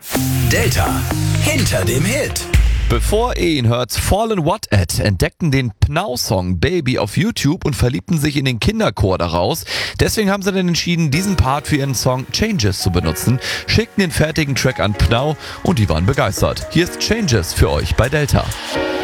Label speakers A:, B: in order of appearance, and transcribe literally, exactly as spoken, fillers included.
A: Delta hinter dem Hit.
B: Bevor ihr ihn hört, Fallen What At entdeckten den Pnau-Song Baby auf YouTube und verliebten sich in den Kinderchor daraus. Deswegen haben sie dann entschieden, diesen Part für ihren Song Changes zu benutzen, schickten den fertigen Track an Pnau und die waren begeistert. Hier ist Changes für euch bei Delta.